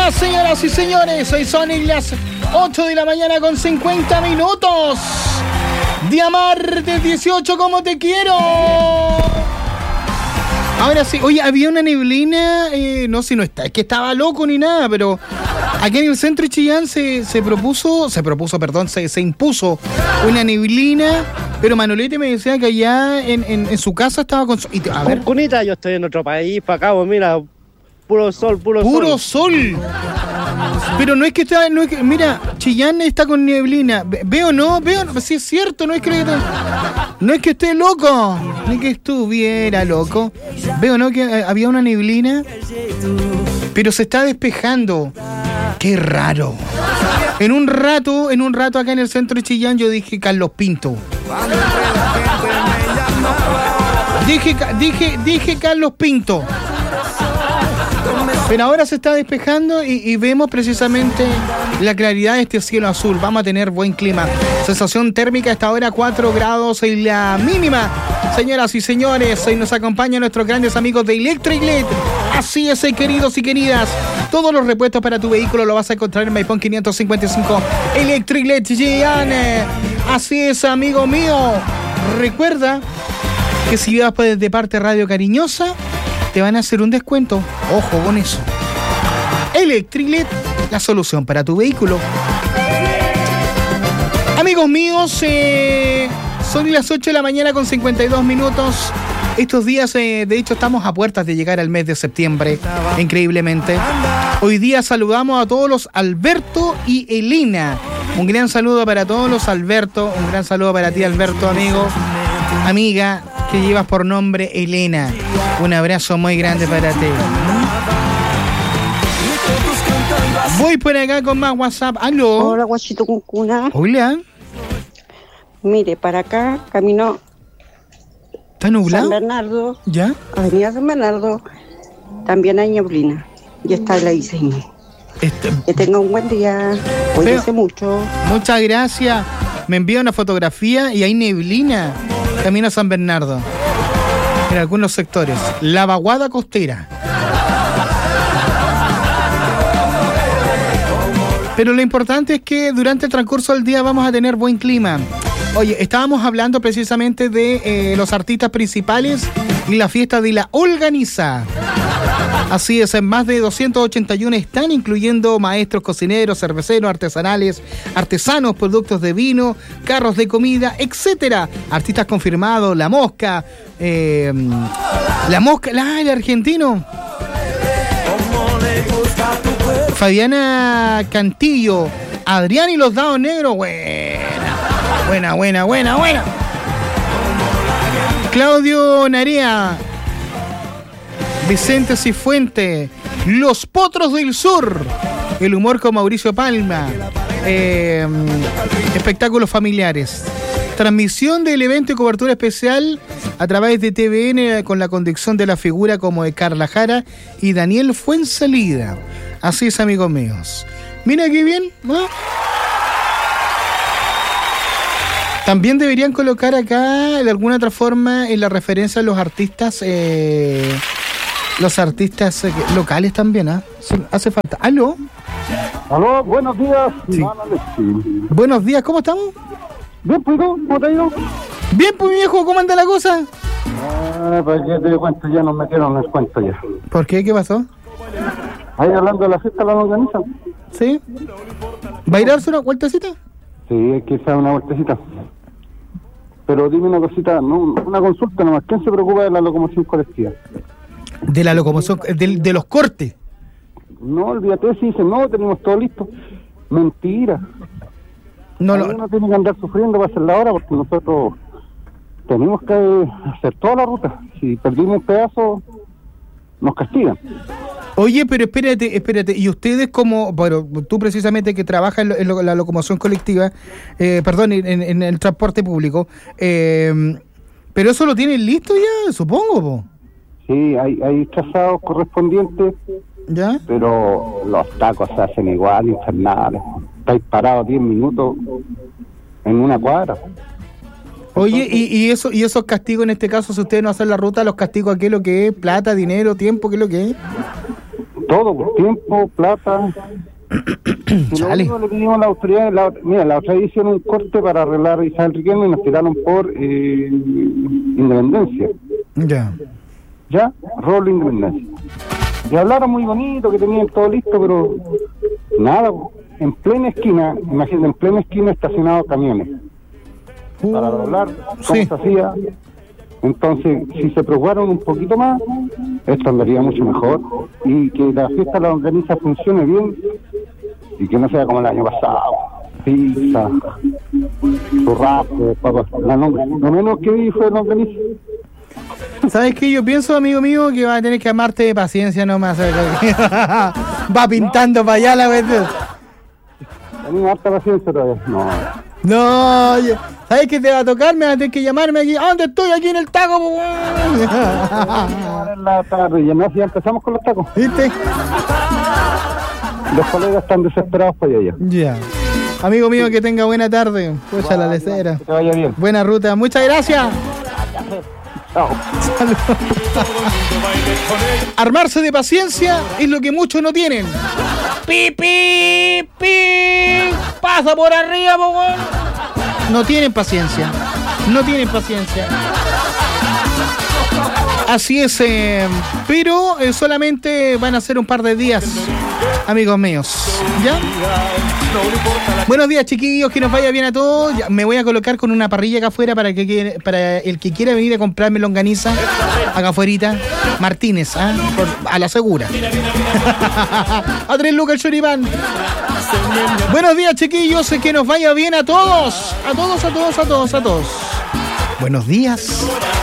días, señoras y señores. Hoy son las 8 de la mañana con 50 minutos. Día martes 18, ¿cómo te quiero? Ahora sí, oye, había una neblina, no sé, no está, es que estaba loco ni nada, pero aquí en el centro de Chillán se impuso una neblina, pero Manolete me decía que allá en su casa estaba con sol. A ver, Cunita, yo estoy en otro país, para acá, mira, puro sol. ¡Puro sol! Pero no es que está, mira, Chillán está con neblina. ¿Veo no? Sí es cierto, no es que esté loco, ni que estuviera loco. Veo no que había una neblina, pero se está despejando. Qué raro. En un rato acá en el centro de Chillán yo dije Carlos Pinto. Dije Carlos Pinto. Pero ahora se está despejando y vemos precisamente la claridad de este cielo azul. Vamos a tener buen clima. Sensación térmica hasta ahora 4 grados en la mínima. Señoras y señores, hoy nos acompañan nuestros grandes amigos de Electric LED. Así es, queridos y queridas. Todos los repuestos para tu vehículo lo vas a encontrar en Maipón 555. Electric LED Chillán. Así es, amigo mío. Recuerda que si vas de parte Radio Cariñosa, te van a hacer un descuento. Ojo con eso. Electric LED, la solución para tu vehículo. Amigos míos, son las 8 de la mañana con 52 minutos. Estos días, de hecho, estamos a puertas de llegar al mes de septiembre, increíblemente. Hoy día saludamos a todos los Alberto y Elena. Un gran saludo para todos los Alberto. Un gran saludo para ti, Alberto, amigo, amiga, que llevas por nombre Elena. Un abrazo muy grande para ti. Voy por acá con más WhatsApp. ¿Aló? Hola, guachito Cuncuna. Hola. Mire, para acá camino ¿Está nublado? San Bernardo. ¿Ya? Avenida San Bernardo. También hay neblina. Y está la diseño. Que tenga un buen día. Cuídense mucho. Muchas gracias. Me envía una fotografía y hay neblina. Camino a San Bernardo. En algunos sectores. La vaguada costera. Pero lo importante es que durante el transcurso del día vamos a tener buen clima. Oye, estábamos hablando precisamente de los artistas principales y la fiesta de la Organiza. Así es, en más de 281 están, incluyendo maestros, cocineros, cerveceros, artesanales, artesanos, productos de vino, carros de comida, etcétera. Artistas confirmados, La Mosca, el argentino, Fabiana Cantillo, Adrián y los Dados Negros, buena. Claudio Narea, Vicente Cifuente, Los Potros del Sur, El Humor con Mauricio Palma, espectáculos familiares, transmisión del evento y cobertura especial a través de TVN con la conducción de la figura como de Carla Jara y Daniel Fuensalida. Así es, amigos míos. Mira qué bien, ¿no? También deberían colocar acá de alguna otra forma en la referencia a los artistas locales también, ¿ah? Sí, hace falta. ¿Aló? Aló, buenos días. Sí. Buenos días, ¿cómo estamos? Bien, pues, ¿cómo te ha ido? Bien, pues, mi viejo, ¿cómo anda la cosa? Pues ya te cuento, ya nos metieron en el cuento ya. ¿Por qué? ¿Qué pasó? Ahí hablando de la fiesta, ¿la organizan? ¿Sí? ¿Va a ir a darse una vueltecita? Sí, hay que hacer una vueltecita. Pero dime una cosita, no, una consulta nomás. ¿Quién se preocupa de la locomoción colectiva? De la locomoción, de los cortes. No, olvídate, si dicen, no, tenemos todo listo. Mentira. Uno tiene que andar sufriendo para hacer la hora porque nosotros tenemos que hacer toda la ruta. Si perdimos un pedazo, nos castigan. Oye, pero espérate, y ustedes como, bueno, tú precisamente que trabajas en la locomoción colectiva, en el transporte público, pero eso lo tienen listo ya, supongo, po. Sí, hay trazados correspondientes, ¿ya? Pero los tacos se hacen igual, infernales. Estáis parados 10 minutos en una cuadra. Oye, y esos castigos en este caso, si ustedes no hacen la ruta, los castigos, ¿qué es lo que es? ¿Plata, dinero, tiempo? ¿Qué es lo que es? todo, por tiempo, plata. Y lo único que le pedimos a la autoridad, la otra vez hicieron un corte para arreglar Isabel Riquelme y nos tiraron por Independencia. Ya, rol Independencia. Y hablaron muy bonito, que tenían todo listo, pero nada, en plena esquina, imagínate, en plena esquina estacionados camiones. Para doblar, ¿cómo se hacía? Entonces, si se preocuparon un poquito más, esto andaría mucho mejor. Y que la fiesta la organiza funcione bien y que no sea como el año pasado. Pizza, churrasco, papas. Lo menos que vi fue la organiza. ¿Sabes qué? Yo pienso, amigo mío, que va a tener que amarte de paciencia nomás. Va pintando para allá la verdad. Tenía harta paciencia todavía. No, ¿sabes qué te va a tocar? Me va a tener que llamarme aquí. ¿A dónde estoy? Aquí en el taco. En la tarde, ya empezamos con los tacos. ¿Viste? Los colegas están desesperados para allá. Ya. Amigo mío, que tenga buena tarde. Pucha la lecera. Que te vaya bien. Buena ruta. Muchas gracias. Chao. Armarse de paciencia es lo que muchos no tienen. ¡Pi, pi, pi! ¡Pasa por arriba, pogón! No tienen paciencia. No tienen paciencia. Así es, pero solamente van a ser un par de días, amigos míos. ¿Ya? Buenos días, chiquillos, que nos vaya bien a todos. Ya, me voy a colocar con una parrilla acá afuera para el que quiera venir a comprarme longaniza acá afuerita. Martínez, a la segura. A 3 lucas el choripán. Buenos días, chiquillos, que nos vaya bien a todos. A todos. Buenos días.